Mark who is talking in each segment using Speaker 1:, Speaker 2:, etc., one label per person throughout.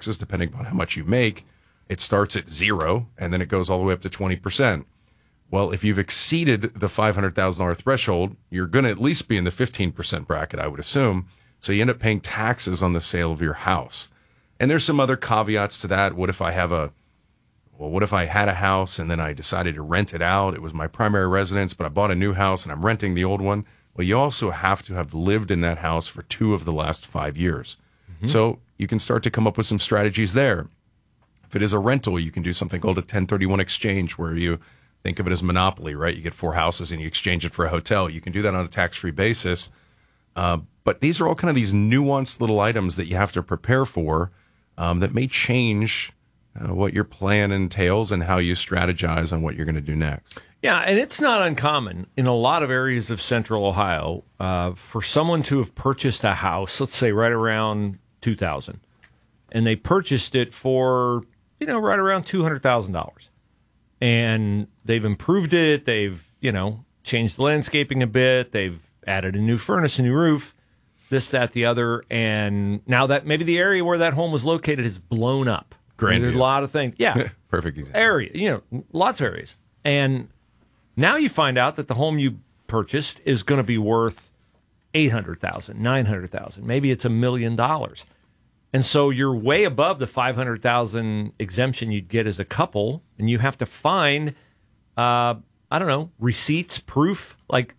Speaker 1: taxes, depending upon how much you make, it starts at 0 and then it goes all the way up to 20%. Well, if you've exceeded the $500,000 threshold, you're going to at least be in the 15% bracket, I would assume. So you end up paying taxes on the sale of your house. And there's some other caveats to that. What if I had a house and then I decided to rent it out? It was my primary residence, but I bought a new house and I'm renting the old one. Well, you also have to have lived in that house for 2 of the last 5 years. Mm-hmm. So you can start to come up with some strategies there. If it is a rental, you can do something called a 1031 exchange, where you think of it as monopoly, right? You get 4 houses and you exchange it for a hotel. You can do that on a tax-free basis. But these are all kind of these nuanced little items that you have to prepare for that may change what your plan entails and how you strategize on what you're going to do next.
Speaker 2: Yeah, and it's not uncommon in a lot of areas of central Ohio for someone to have purchased a house, let's say right around 2000, and they purchased it for, right around $200,000. And they've improved it, they've, changed the landscaping a bit, they've added a new furnace, a new roof, this, that, the other, and now that maybe the area where that home was located has blown up. There's a lot of things. Yeah.
Speaker 1: Perfect example.
Speaker 2: Area, lots of areas. And now you find out that the home you purchased is going to be worth $800,000, $900,000. Maybe it's $1 million. And so you're way above the $500,000 exemption you'd get as a couple, and you have to find, receipts, proof. Like,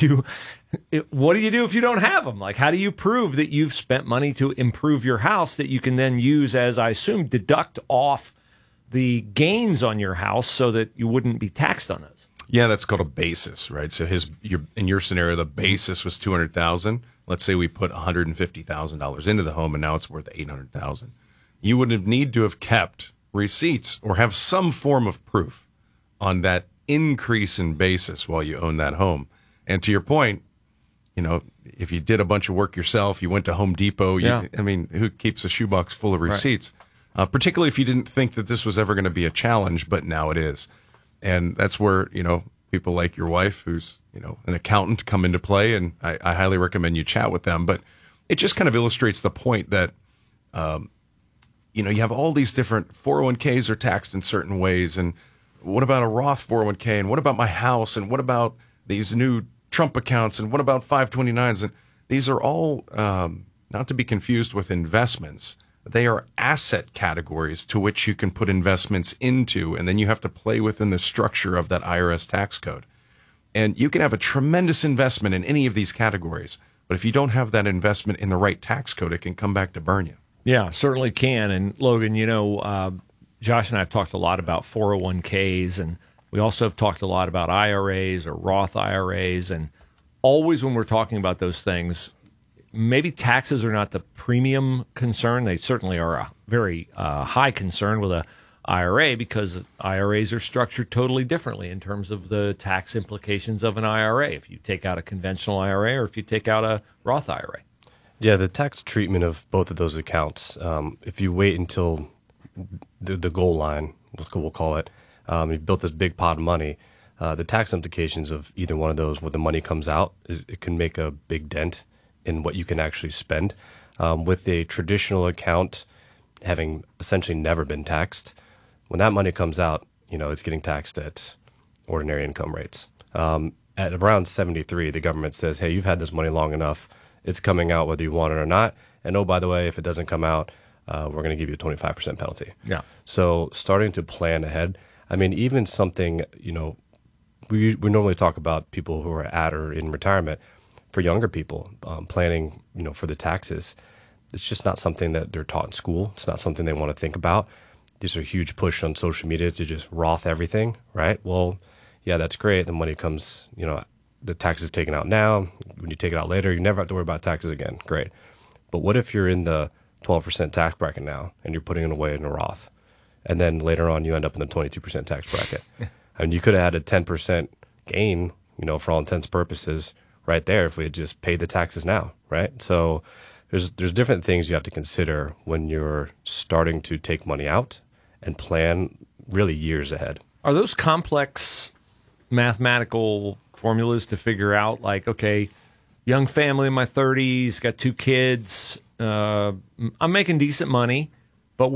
Speaker 2: what do you do if you don't have them? Like, how do you prove that you've spent money to improve your house that you can then use as, I assume, deduct off the gains on your house so that you wouldn't be taxed on those?
Speaker 1: Yeah, that's called a basis, right? So in your scenario, the basis was $200,000. Let's say we put $150,000 into the home, and now it's worth $800,000. You would need to have kept receipts or have some form of proof on that increase in basis while you own that home. And to your point, if you did a bunch of work yourself, you went to Home Depot. Who keeps a shoebox full of receipts? Right. Particularly if you didn't think that this was ever going to be a challenge, but now it is. And that's where, people like your wife, who's, an accountant, come into play. And I highly recommend you chat with them. But it just kind of illustrates the point that, you have all these different 401ks are taxed in certain ways. And what about a Roth 401k? And what about my house? And what about these new Trump accounts? And what about 529s? And these are all, not to be confused with investments. They are asset categories to which you can put investments into, and then you have to play within the structure of that IRS tax code. And you can have a tremendous investment in any of these categories, but if you don't have that investment in the right tax code, it can come back to burn you.
Speaker 2: Yeah, certainly can. And Logan, Josh and I have talked a lot about 401ks, and we also have talked a lot about IRAs or Roth IRAs. And always when we're talking about those things, maybe taxes are not the premium concern. They certainly are a very high concern with a IRA, because IRAs are structured totally differently in terms of the tax implications of an IRA, if you take out a conventional IRA or if you take out a Roth IRA.
Speaker 3: Yeah, the tax treatment of both of those accounts, if you wait until the goal line, we'll call it, you've built this big pot of money, the tax implications of either one of those, when the money comes out, it can make a big dent in what you can actually spend. With a traditional account having essentially never been taxed, when that money comes out, it's getting taxed at ordinary income rates. At around 73, the government says, hey, you've had this money long enough. It's coming out whether you want it or not. And oh, by the way, if it doesn't come out, we're going to give you a 25% penalty.
Speaker 2: Yeah.
Speaker 3: So starting to plan ahead. Even something, we normally talk about people who are at or in retirement. For younger people, planning, for the taxes, it's just not something that they're taught in school. It's not something they want to think about. There's a huge push on social media to just Roth everything, right? Well, yeah, that's great. The money comes, the tax is taken out now. When you take it out later, you never have to worry about taxes again. Great. But what if you're in the 12% tax bracket now and you're putting it away in a Roth? And then later on, you end up in the 22% tax bracket. And you could have had a 10% gain, for all intents and purposes, right there if we had just paid the taxes now, right? So there's different things you have to consider when you're starting to take money out and plan really years ahead.
Speaker 2: Are those complex mathematical formulas to figure out, like, okay, young family in my 30s, got 2 kids, I'm making decent money,